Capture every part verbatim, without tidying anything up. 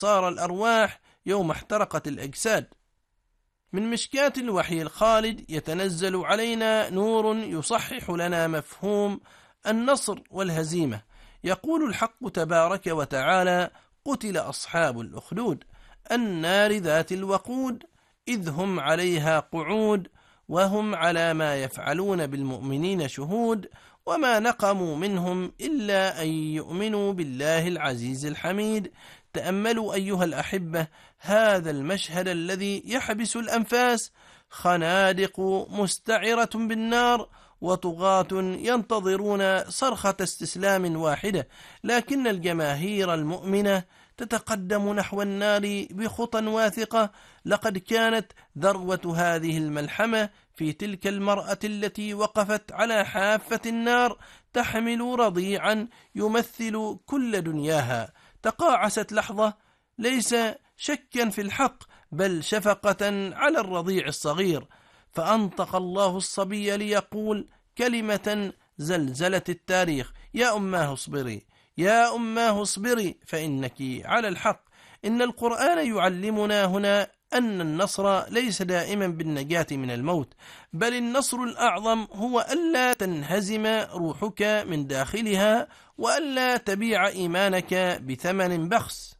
صار الأرواح يوم احترقت الأجساد. من مشكاة الوحي الخالد يتنزل علينا نور يصحح لنا مفهوم النصر والهزيمة. يقول الحق تبارك وتعالى: قتل أصحاب الأخدود النار ذات الوقود إذ هم عليها قعود وهم على ما يفعلون بالمؤمنين شهود وما نقموا منهم إلا أن يؤمنوا بالله العزيز الحميد. تأملوا أيها الأحبة هذا المشهد الذي يحبس الأنفاس، خنادق مستعرة بالنار وطغاة ينتظرون صرخة استسلام واحدة، لكن الجماهير المؤمنة تتقدم نحو النار بخطى واثقة. لقد كانت ذروة هذه الملحمة في تلك المرأة التي وقفت على حافة النار تحمل رضيعا يمثل كل دنياها. تقاعست لحظة، ليس شكا في الحق بل شفقة على الرضيع الصغير، فأنطق الله الصبي ليقول كلمة زلزلت التاريخ: يا أماه اصبري، يا أماه اصبري فإنك على الحق. إن القرآن يعلمنا هنا أن النصر ليس دائما بالنجاة من الموت، بل النصر الأعظم هو ألا تنهزم روحك من داخلها وألا تبيع إيمانك بثمن بخس.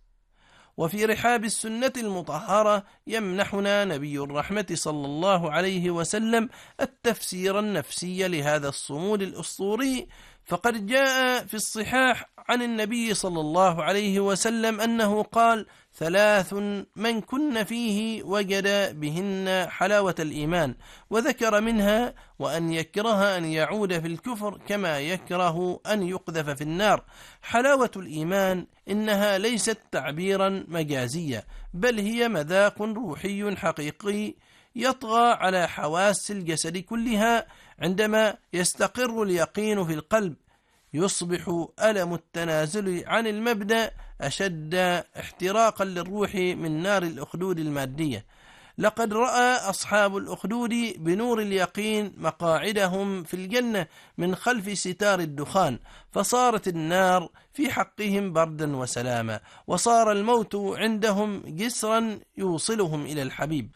وفي رحاب السنة المطهرة يمنحنا نبي الرحمة صلى الله عليه وسلم التفسير النفسي لهذا الصمود الأسطوري، فقد جاء في الصحاح عن النبي صلى الله عليه وسلم أنه قال: ثلاث من كن فيه وجد بهن حلاوة الإيمان، وذكر منها وأن يكره أن يعود في الكفر كما يكره أن يقذف في النار. حلاوة الإيمان إنها ليست تعبيرا مجازيا، بل هي مذاق روحي حقيقي يطغى على حواس الجسد كلها. عندما يستقر اليقين في القلب يصبح ألم التنازل عن المبدأ أشد احتراقا للروح من نار الأخدود المادية. لقد رأى أصحاب الأخدود بنور اليقين مقاعدهم في الجنة من خلف ستار الدخان، فصارت النار في حقهم بردا وسلاما، وصار الموت عندهم جسرا يوصلهم إلى الحبيب.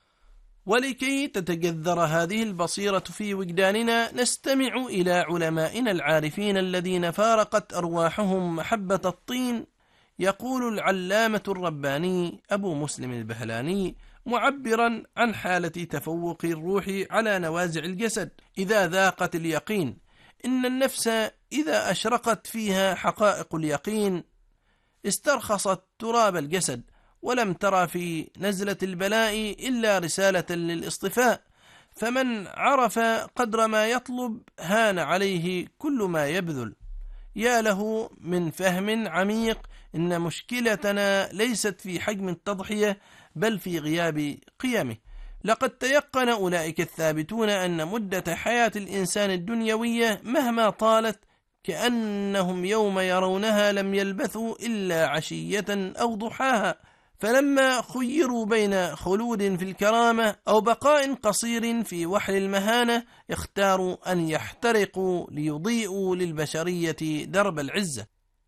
ولكي تتجذر هذه البصيرة في وجداننا نستمع إلى علمائنا العارفين الذين فارقت أرواحهم محبة الطين. يقول العلامة الرباني أبو مسلم البهلاني معبرا عن حالة تفوق الروح على نوازع الجسد إذا ذاقت اليقين: إن النفس إذا أشرقت فيها حقائق اليقين استرخصت تراب الجسد، ولم ترى في نزلة البلاء إلا رسالة للاصطفاء، فمن عرف قدر ما يطلب هان عليه كل ما يبذل. يا له من فهم عميق! إن مشكلتنا ليست في حجم التضحية بل في غياب قيمه. لقد تيقن أولئك الثابتون أن مدة حياة الإنسان الدنيوية مهما طالت كأنهم يوم يرونها لم يلبثوا إلا عشية أو ضحاها، فلما خيروا بين خلود في الكرامة أو بقاء قصير في وحل المهانة اختاروا أن يحترقوا ليضيئوا للبشرية درب العزة.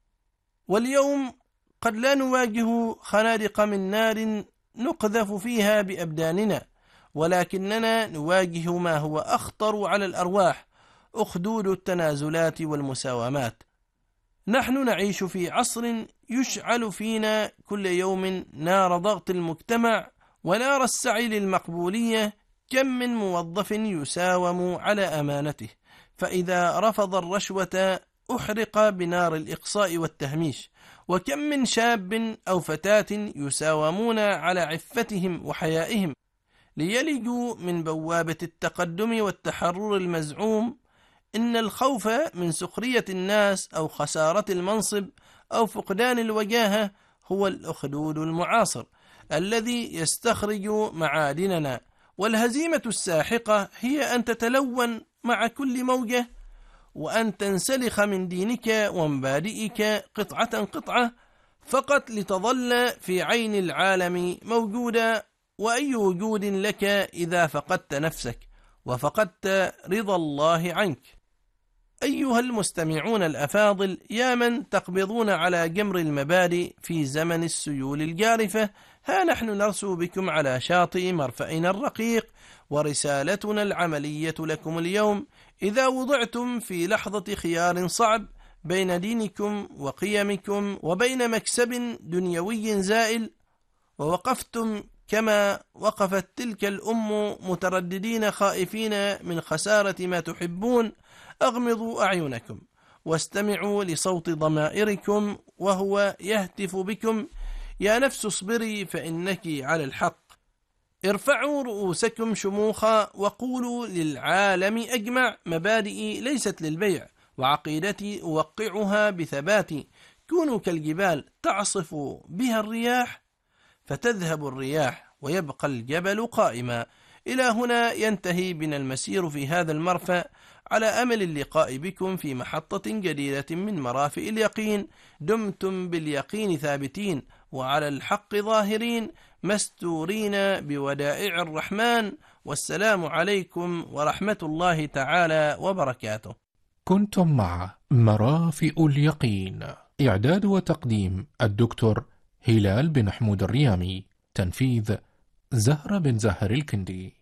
واليوم قد لا نواجه خنادق من نار نقذف فيها بأبداننا، ولكننا نواجه ما هو أخطر على الأرواح: أخدود التنازلات والمساومات. نحن نعيش في عصر يشعل فينا كل يوم نار ضغط المجتمع ونار السعي للمقبولية. كم من موظف يساوم على أمانته، فإذا رفض الرشوة أحرق بنار الإقصاء والتهميش. وكم من شاب أو فتاة يساومون على عفتهم وحيائهم ليلجوا من بوابة التقدم والتحرر المزعوم. إن الخوف من سخرية الناس أو خسارة المنصب أو فقدان الوجاهة هو الأخدود المعاصر الذي يستخرج معادننا. والهزيمة الساحقة هي أن تتلون مع كل موجة، وأن تنسلخ من دينك ومبادئك قطعة قطعة فقط لتظل في عين العالم موجودة. وأي وجود لك إذا فقدت نفسك وفقدت رضا الله عنك؟ أيها المستمعون الأفاضل، يا من تقبضون على جمر المبادئ في زمن السيول الجارفة، ها نحن نرسو بكم على شاطئ مرفأنا الرقيق، ورسالتنا العملية لكم اليوم: إذا وضعتم في لحظة خيار صعب بين دينكم وقيمكم وبين مكسب دنيوي زائل، ووقفتم كما وقفت تلك الأم مترددين خائفين من خسارة ما تحبون، أغمضوا أعينكم واستمعوا لصوت ضمائركم وهو يهتف بكم: يا نفس اصبري فإنك على الحق. ارفعوا رؤوسكم شموخا وقولوا للعالم أجمع: مبادئي ليست للبيع، وعقيدتي أوقعها بثبات. كونوا كالجبال تعصف بها الرياح فتذهب الرياح ويبقى الجبل قائما. إلى هنا ينتهي بنا المسير في هذا المرفأ، على أمل اللقاء بكم في محطة جديدة من مرافئ اليقين. دمتم باليقين ثابتين وعلى الحق ظاهرين، مستورين بودائع الرحمن. والسلام عليكم ورحمة الله تعالى وبركاته. كنتم مع مرافئ اليقين، إعداد وتقديم الدكتور هلال بن حمود الريامي، تنفيذ زهرة بن زهر الكندي.